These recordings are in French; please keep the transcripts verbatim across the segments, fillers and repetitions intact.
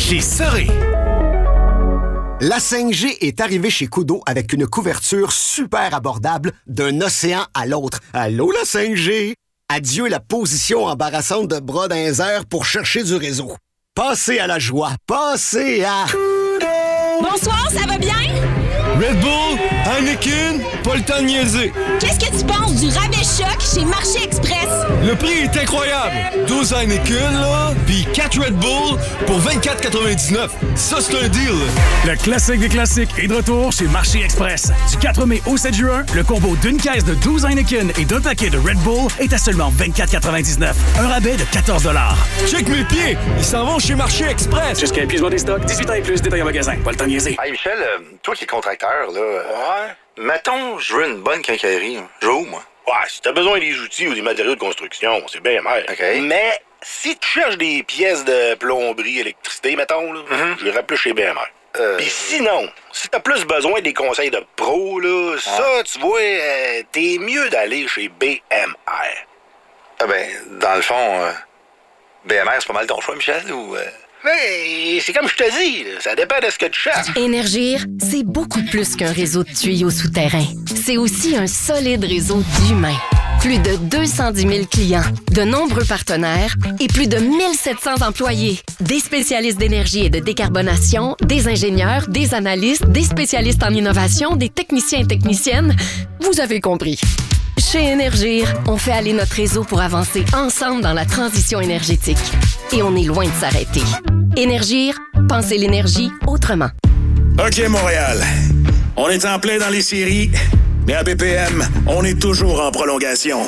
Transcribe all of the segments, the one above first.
chez Serré. La cinq G est arrivée chez Koodo avec une couverture super abordable d'un océan à l'autre. Allô, la cinq G? Adieu la position embarrassante de bras dans les airs pour chercher du réseau. Passez à la joie. Passez à... Bonsoir, ça va bien? Red Bull, Heineken, pas le temps de niaiser. Qu'est-ce que tu penses du rabais choc chez Marché Express? Le prix est incroyable. douze Heineken, là, puis quatre Red Bull pour vingt-quatre quatre-vingt-dix-neuf. Ça, c'est un deal. Le classique des classiques est de retour chez Marché Express. Du quatre mai au sept juin, le combo d'une caisse de douze Heineken et d'un paquet de Red Bull est à seulement vingt-quatre quatre-vingt-dix-neuf. Un rabais de quatorze dollars. Check mes pieds, ils s'en vont chez Marché Express. Jusqu'à épuisement des stocks, dix-huit ans et plus, détail en magasin. Pas le temps de niaiser. Hey Michel, euh, toi qui es contracteur, là... Ouais? Mettons, je veux une bonne quincaillerie. Je vais où, moi? Ouais, si t'as besoin des outils ou des matériaux de construction, c'est bien mer. OK. Mais si tu cherches des pièces de plomberie, électricité, mettons, là, mm-hmm. je irais plus chez B M R. Euh... Puis sinon, si t'as plus besoin des conseils de pro, là, ah. ça, tu vois, euh, t'es mieux d'aller chez B M R. Ah ben, dans le fond, euh, B M R, c'est pas mal ton choix, Michel, ou... Euh... Hey, c'est comme je te dis, ça dépend de ce que tu cherches. Énergir, c'est beaucoup plus qu'un réseau de tuyaux souterrains. C'est aussi un solide réseau d'humains. Plus de deux cent dix mille clients, de nombreux partenaires et plus de mille sept cents employés. Des spécialistes d'énergie et de décarbonation, des ingénieurs, des analystes, des spécialistes en innovation, des techniciens et techniciennes. Vous avez compris. Chez Énergir, on fait aller notre réseau pour avancer ensemble dans la transition énergétique. Et on est loin de s'arrêter. Énergir, pensez l'énergie autrement. OK, Montréal. On est en plein dans les séries, mais à B P M, on est toujours en prolongation.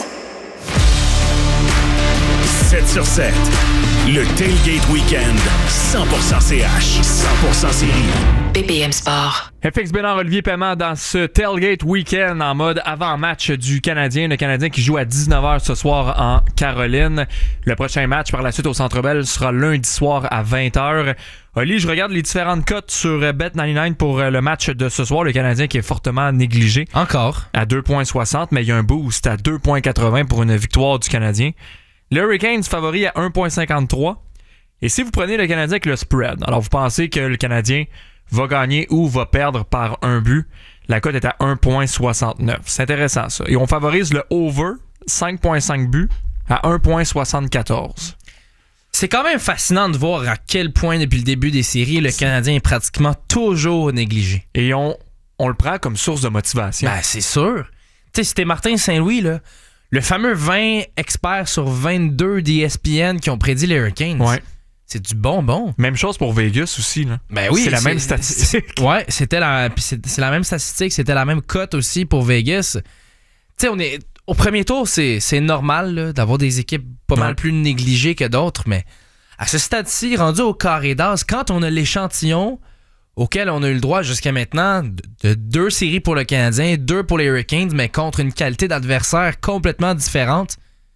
sept sur sept. Le Tailgate Weekend. cent pour cent C H. cent pour cent série. B P M Sport. F X Bénard, Olivier Paiement dans ce Tailgate Weekend en mode avant-match du Canadien. Le Canadien qui joue à dix-neuf heures ce soir en Caroline. Le prochain match par la suite au Centre Bell sera lundi soir à vingt heures. Oli, je regarde les différentes cotes sur Bet quatre-vingt-dix-neuf pour le match de ce soir. Le Canadien qui est fortement négligé. Encore. À deux virgule soixante, mais il y a un boost à deux virgule quatre-vingts pour une victoire du Canadien. Le Hurricanes favori à un virgule cinquante-trois. Et si vous prenez le Canadien avec le spread, alors vous pensez que le Canadien va gagner ou va perdre par un but, la cote est à un virgule soixante-neuf. C'est intéressant ça. Et on favorise le over, cinq virgule cinq buts, à un virgule soixante-quatorze. C'est quand même fascinant de voir à quel point, depuis le début des séries, le Canadien est pratiquement toujours négligé. Et on, on le prend comme source de motivation. Ben, c'est sûr. Tu sais, c'était Martin Saint-Louis, là. Le fameux vingt experts sur vingt-deux d'E S P N qui ont prédit les Hurricanes. Ouais. C'est du bonbon. Même chose pour Vegas aussi. Là. Ben oui, c'est la c'est, même statistique. C'est, ouais, c'était la, puis c'est, c'est la même statistique. C'était la même cote aussi pour Vegas. Tu sais, on est au premier tour, c'est, c'est normal là, d'avoir des équipes pas ouais. mal plus négligées que d'autres, mais à ce stade-ci, rendu au carré d'as, quand on a l'échantillon auquel on a eu le droit jusqu'à maintenant de, de deux séries pour le Canadien, deux pour les Hurricanes, mais contre une qualité d'adversaire complètement différente.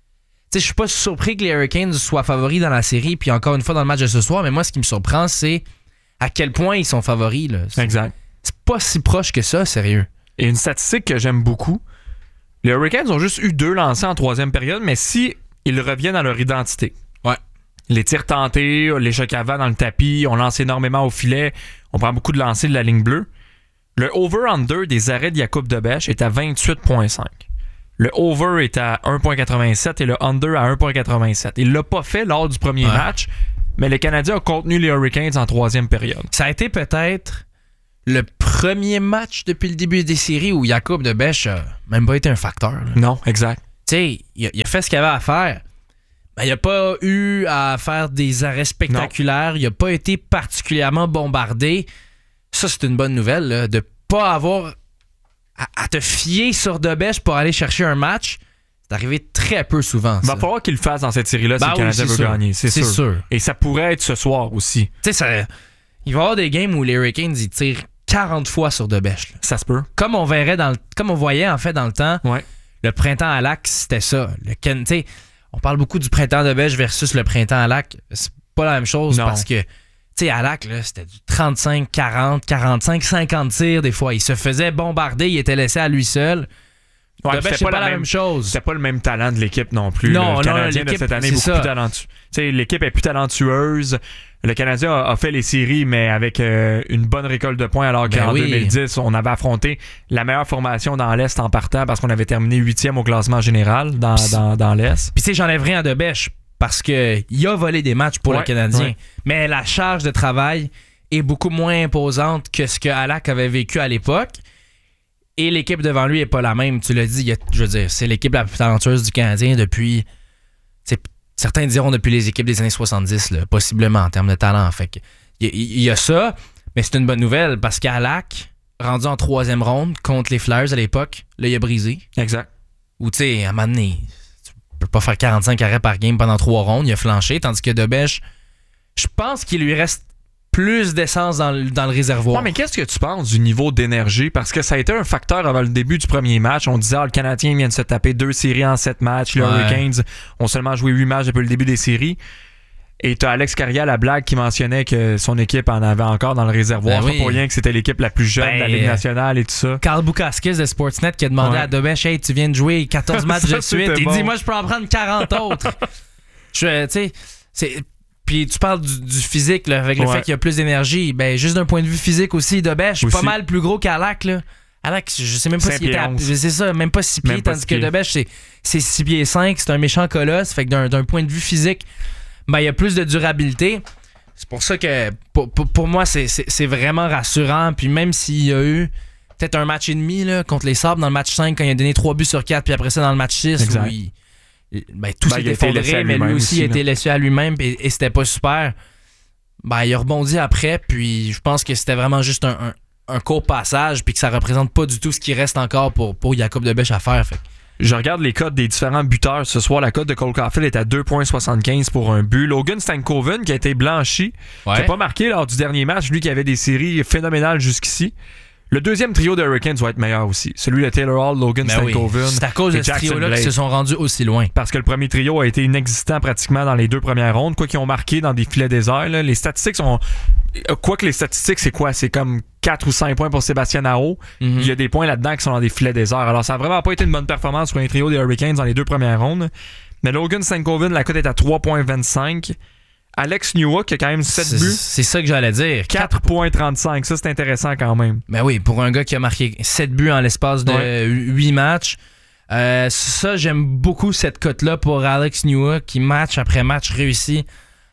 Je suis pas surpris que les Hurricanes soient favoris dans la série, puis encore une fois dans le match de ce soir, mais moi, ce qui me surprend, c'est à quel point ils sont favoris. Là. C'est, exact. C'est pas si proche que ça, sérieux. Et une statistique que j'aime beaucoup, les Hurricanes ont juste eu deux lancers en troisième période, mais si ils reviennent à leur identité. Ouais. Les tirs tentés, les chocs avant dans le tapis, on lance énormément au filet, on prend beaucoup de lancers de la ligne bleue. Le over-under des arrêts de Jakub Dobeš est à vingt-huit virgule cinq. Le over est à un virgule quatre-vingt-sept et le under à un virgule quatre-vingt-sept. Il l'a pas fait lors du premier ouais. match, mais le Canadien a contenu les Hurricanes en troisième période. Ça a été peut-être le premier match depuis le début des séries où Jakub Dobeš a même pas été un facteur. Là. Non, exact. Tu sais, il, il a fait ce qu'il avait à faire. Ben, il n'a pas eu à faire des arrêts spectaculaires. Non. Il n'a pas été particulièrement bombardé. Ça, c'est une bonne nouvelle, là, de pas avoir à, à te fier sur Dobeš pour aller chercher un match. C'est arrivé très peu souvent. Il va falloir qu'il le fasse dans cette série-là ben si oui, le Canadien veut sûr. gagner. C'est, c'est sûr. sûr. Et ça pourrait être ce soir aussi. Tu sais, ça, il va y avoir des games où les Hurricanes ils tirent quarante fois sur Dobeš. Là. Ça se peut. Comme on verrait dans le, comme on voyait en fait dans le temps, ouais. le printemps à Lac, c'était ça. Le Ken, tu sais, on parle beaucoup du printemps de Dobeš versus le printemps à Lac. C'est pas la même chose non. parce que, tu sais, à Lac, là, c'était du trente-cinq, quarante, quarante-cinq, cinquante tirs des fois. Il se faisait bombarder, il était laissé à lui seul. Ouais, Dobeš, c'était c'est pas, pas la même, même chose. C'était pas le même talent de l'équipe non plus. Non, le Canadien non, de cette année est beaucoup ça. plus talentueux. T'sais, l'équipe est plus talentueuse. Le Canadien a, a fait les séries, mais avec euh, une bonne récolte de points, alors qu'en ben oui. deux mille dix, on avait affronté la meilleure formation dans l'Est en partant parce qu'on avait terminé huitième au classement général dans, dans, dans l'Est. Puis tu sais, j'enlève rien à Debèche parce qu'il a volé des matchs pour ouais, le Canadien. Ouais. Mais la charge de travail est beaucoup moins imposante que ce que Halak avait vécu à l'époque. Et l'équipe devant lui n'est pas la même. Tu l'as dit, il y a, je veux dire, c'est l'équipe la plus talentueuse du Canadien depuis... Certains diront depuis les équipes des années soixante-dix, là, possiblement en termes de talent. Fait que, il y, y a ça, mais c'est une bonne nouvelle parce qu'Halak, rendu en troisième ronde contre les Flyers à l'époque, là, il a brisé. Exact. Ou tu sais, à un moment donné, tu peux pas faire quarante-cinq arrêts par game pendant trois rondes, il a flanché, tandis que Debèche, je pense qu'il lui reste plus d'essence dans le, dans le réservoir. Ouais, mais qu'est-ce que tu penses du niveau d'énergie? Parce que ça a été un facteur avant le début du premier match. On disait, ah, le Canadien vient de se taper deux séries en sept matchs. Les ouais. Hurricanes ont seulement joué huit matchs depuis le début des séries. Et t'as Alex Carrier à la blague qui mentionnait que son équipe en avait encore dans le réservoir. Ben oui. Pas pour rien que c'était l'équipe la plus jeune ben, de la Ligue nationale et tout ça. Carl Boukaskis de Sportsnet qui a demandé ouais. à Debèche, hey, tu viens de jouer quatorze matchs de suite. Il bon. dit, moi, je peux en prendre quarante autres. Je, tu sais, c'est... Puis tu parles du, du physique, là, avec le ouais. fait qu'il y a plus d'énergie. Ben, juste d'un point de vue physique aussi, Debèche, pas mal plus gros qu'Halak, là. Halak, je sais même pas s'il était à, c'est ça, même pas six pieds, tandis que Debèche, c'est, c'est six pieds cinq, c'est un méchant colosse. Fait que d'un, d'un point de vue physique, ben, il y a plus de durabilité. C'est pour ça que, pour, pour, pour moi, c'est, c'est, c'est vraiment rassurant. Puis même s'il y a eu peut-être un match et demi là, contre les Sabres dans le match cinq, quand il a donné trois buts sur quatre, puis après ça, dans le match six, exact. où il... Ben, tout ben, s'est effondré, mais lui aussi, aussi il a été laissé à lui-même et, et c'était pas super. Ben, il a rebondi après, puis je pense que c'était vraiment juste un, un, un court passage, puis que ça représente pas du tout ce qui reste encore pour, pour Jacob Debèche à faire. Fait. Je regarde les cotes des différents buteurs ce soir. La cote de Cole Caulfield est à deux virgule soixante-quinze pour un but. Logan Stankoven, qui a été blanchi, ouais. qui n'a pas marqué lors du dernier match, lui qui avait des séries phénoménales jusqu'ici. Le deuxième trio de Hurricanes va être meilleur aussi. Celui de Taylor Hall, Logan ben Stankoven. Oui. C'est à cause de ce trio-là qu'ils se sont rendus aussi loin. Parce que le premier trio a été inexistant pratiquement dans les deux premières rondes. Quoi qu'ils ont marqué dans des filets déserts. Là. Les statistiques sont... Quoi que les statistiques, c'est quoi? C'est comme quatre ou cinq points pour Sébastien Aho. Mm-hmm. Il y a des points là-dedans qui sont dans des filets déserts. Alors ça n'a vraiment pas été une bonne performance pour un trio des Hurricanes dans les deux premières rondes. Mais Logan Stankoven, la cote est à trois virgule vingt-cinq. Alex Newhook qui a quand même sept c'est, buts. C'est ça que j'allais dire. quatre virgule trente-cinq. Ça, c'est intéressant quand même. Ben oui, pour un gars qui a marqué sept buts en l'espace de ouais. huit matchs. Euh, ça, j'aime beaucoup cette cote-là pour Alex Newhook qui, match après match, réussit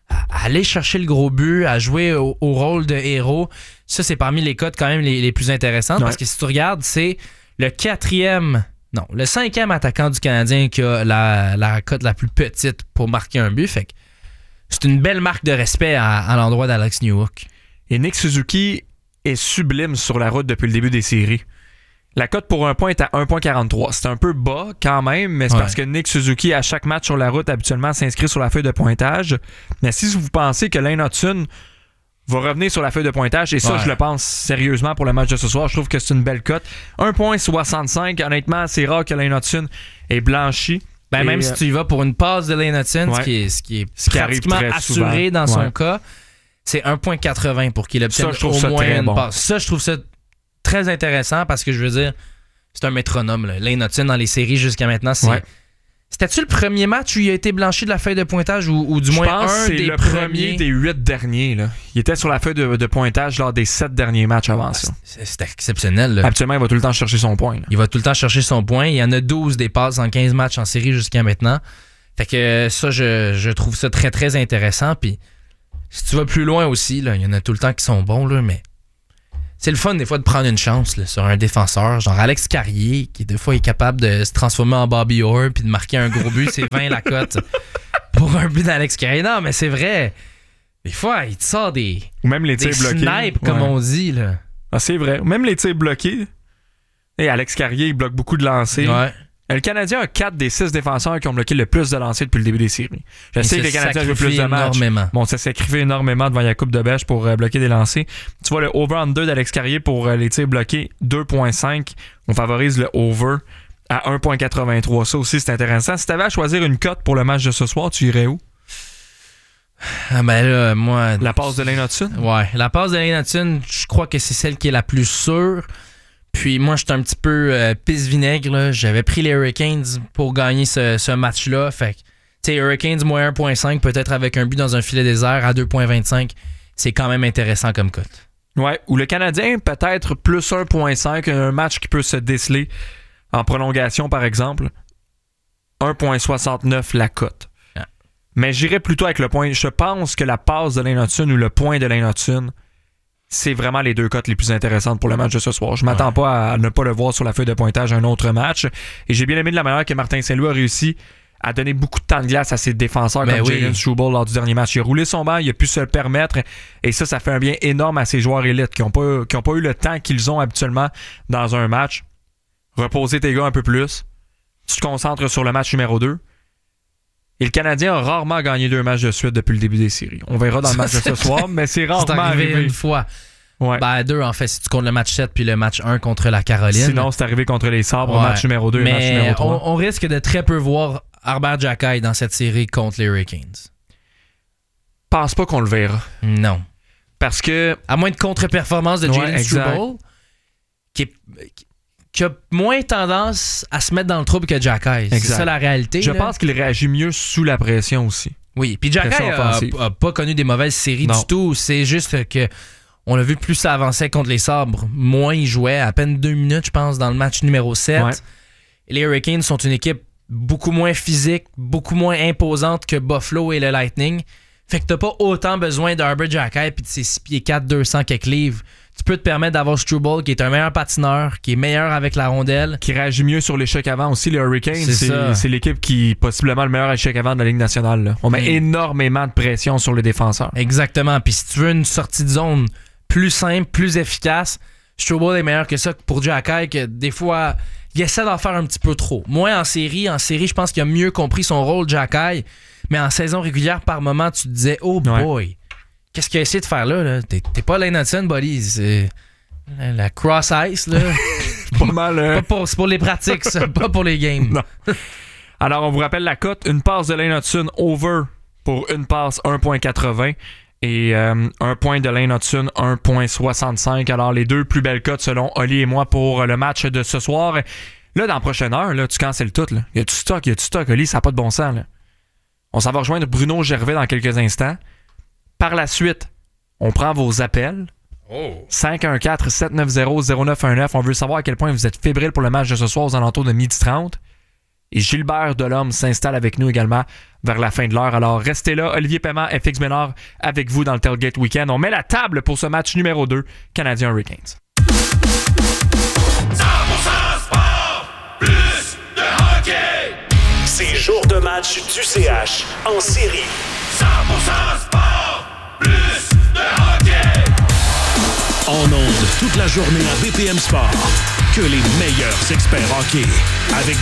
à aller chercher le gros but, à jouer au, au rôle de héros. Ça, c'est parmi les cotes quand même les, les plus intéressantes ouais. parce que si tu regardes, c'est le quatrième... Non, le cinquième attaquant du Canadien qui a la, la cote la plus petite pour marquer un but. Fait que c'est une belle marque de respect à, à l'endroit d'Alex Newhook. Et Nick Suzuki est sublime sur la route depuis le début des séries. La cote pour un point est à un virgule quarante-trois. C'est un peu bas quand même, mais c'est ouais. parce que Nick Suzuki, à chaque match sur la route, habituellement s'inscrit sur la feuille de pointage. Mais si vous pensez que Lane Hutson va revenir sur la feuille de pointage, et ça, ouais. je le pense sérieusement pour le match de ce soir, je trouve que c'est une belle cote. un virgule soixante-cinq, honnêtement, c'est rare que Lane Hutson ait blanchi. Ben, et même euh, si tu y vas pour une passe de Lane Hutson, ouais. ce qui est, ce qui est ce qui pratiquement assuré souvent. Dans son ouais. cas, c'est un virgule quatre-vingts pour qu'il obtienne ça, au moins une bon. passe. Ça, je trouve ça très intéressant parce que je veux dire, c'est un métronome. Là. Lane Hutson dans les séries jusqu'à maintenant, c'est... Ouais. C'était-tu le premier match où il a été blanchi de la feuille de pointage ou, ou du je moins pense un c'est des le premiers? premier des huit derniers. Là. Il était sur la feuille de, de pointage lors des sept derniers matchs avant ah, ça. C'est, c'est exceptionnel. Là. Habituellement, il va tout le temps chercher son point. Là. Il va tout le temps chercher son point. Il y en a douze des passes en quinze matchs en série jusqu'à maintenant. Fait que ça, je, je trouve ça très, très intéressant. Puis si tu vas plus loin aussi, là, il y en a tout le temps qui sont bons, là, mais c'est le fun des fois de prendre une chance là, sur un défenseur, genre Alex Carrier, qui des fois est capable de se transformer en Bobby Orr puis de marquer un gros but, c'est vingt la cote pour un but d'Alex Carrier. Non, mais c'est vrai. Des fois, il te sort des, Ou même les tirs des bloqués. snipes, comme ouais. on dit. Là. Ah, c'est vrai. Même les tirs bloqués. Et Alex Carrier, il bloque beaucoup de lancers. Ouais. Le Canadien a quatre des six défenseurs qui ont bloqué le plus de lancers depuis le début des séries. Je sais que les Canadiens jouent plus de matchs. Bon, ça s'est sacrifié énormément devant Jacob Debèche pour euh, bloquer des lancers. Tu vois le over-under d'Alex Carrier pour euh, les tirs bloqués, deux virgule cinq. On favorise le over à un virgule quatre-vingt-trois. Ça aussi, c'est intéressant. Si tu avais à choisir une cote pour le match de ce soir, tu irais où? Ah ben là, moi... La passe de Lane Hutson? Ouais, la passe de Lane Hutson, je crois que c'est celle qui est la plus sûre. Puis moi, j'étais un petit peu euh, pisse-vinaigre. Là. J'avais pris les Hurricanes pour gagner ce, ce match-là. Fait que sais, Hurricanes, moins un virgule cinq, peut-être avec un but dans un filet désert à deux virgule vingt-cinq. C'est quand même intéressant comme cote. Ouais, ou le Canadien, peut-être plus un virgule cinq, un match qui peut se déceler en prolongation, par exemple. un virgule soixante-neuf la cote. Ah. Mais j'irais plutôt avec le point. Je pense que la passe de Lane Hutson ou le point de Lane Hutson, c'est vraiment les deux cotes les plus intéressantes pour le match de ce soir. Je m'attends ouais. pas à ne pas le voir sur la feuille de pointage un autre match. Et j'ai bien aimé de la manière que Martin Saint-Louis a réussi à donner beaucoup de temps de glace à ses défenseurs ben comme oui. Jalen Struble lors du dernier match. Il a roulé son banc, il a pu se le permettre. Et ça, ça fait un bien énorme à ses joueurs élites qui n'ont pas, qui ont pas eu le temps qu'ils ont habituellement dans un match. Reposer tes gars un peu plus. Tu te concentres sur le match numéro deux. Et le Canadien a rarement gagné deux matchs de suite depuis le début des séries. On verra dans le match de ce soir, mais c'est rarement c'est arrivé, arrivé une fois. Ouais. Ben, deux, en fait, si tu comptes le match sept puis le match un contre la Caroline. Sinon, c'est arrivé contre les Sabres, ouais. match numéro deux et match numéro trois. On, on risque de très peu voir Arber Xhekaj dans cette série contre les Hurricanes. Pense pas qu'on le verra. Non. Parce que... À moins de contre-performance de Jalen ouais, Struble, qui, est, qui a moins tendance à se mettre dans le trouble que Xhekaj. C'est ça la réalité. Je là. pense qu'il réagit mieux sous la pression aussi. Oui, puis Xhekaj a, a pas connu des mauvaises séries non. du tout. C'est juste que on a vu plus ça avançait contre les Sabres. Moins il jouait, à peine deux minutes, je pense, dans le match numéro sept. Ouais. Les Hurricanes sont une équipe beaucoup moins physique, beaucoup moins imposante que Buffalo et le Lightning. Fait que t'as pas autant besoin d'Arber Xhekaj puis de ses six pieds quatre, deux cents quelques livres. Tu peux te permettre d'avoir Struble qui est un meilleur patineur, qui est meilleur avec la rondelle. Qui réagit mieux sur l'échec avant aussi, les Hurricanes. C'est, c'est, c'est l'équipe qui est possiblement le meilleur échec avant de la Ligue nationale. Là. On met mmh. énormément de pression sur les défenseurs. Exactement. Puis si tu veux une sortie de zone plus simple, plus efficace, Struble est meilleur que ça pour Xhekaj, que des fois, il essaie d'en faire un petit peu trop. Moins en série. En série, je pense qu'il a mieux compris son rôle, Xhekaj. Mais en saison régulière, par moment, tu te disais, oh boy, ouais. qu'est-ce qu'il a essayé de faire là? là? T'es, t'es pas Lane Hutson, buddy. C'est la cross-ice, là. Pas mal. Hein? Pas pour, c'est pour les pratiques, ça, pas pour les games. Non. Alors, on vous rappelle la cote. Une passe de Lane Hutson over pour une passe un virgule quatre-vingts. Et euh, un point de Lane Hutson, un virgule soixante-cinq. Alors, les deux plus belles cotes selon Oli et moi pour le match de ce soir. Là, dans la prochaine heure, là, tu cancelles tout. Là. Y a du stock, y a du stock, Oli, ça n'a pas de bon sens. Là. On s'en va rejoindre Bruno Gervais dans quelques instants. Par la suite, on prend vos appels. Oh. cinq un quatre, sept neuf zéro, zéro neuf un neuf. On veut savoir à quel point vous êtes fébrile pour le match de ce soir aux alentours de midi trente. Et Gilbert Delhomme s'installe avec nous également vers la fin de l'heure. Alors, restez là. Olivier Paiement, F X Ménard avec vous dans le Tailgate Weekend. On met la table pour ce match numéro deux, Canadiens Hurricanes. cent pour cent sport, plus de hockey. C'est jour de match du C H en série. cent pour cent sport, plus de hockey. En ondes toute la journée à B P M Sport. Que les meilleurs experts hockey. Avec